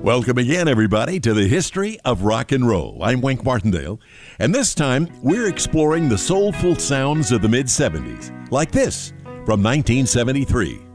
Welcome again, everybody, to the history of rock and roll. I'm Wink Martindale, and this time we're exploring the soulful sounds of the mid-'70s, like this from 1973.